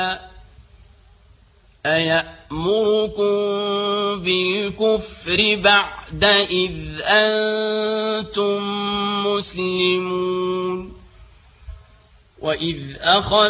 أيأمركم بالكفر بعد إذ أنتم مسلمون وإذ أخذ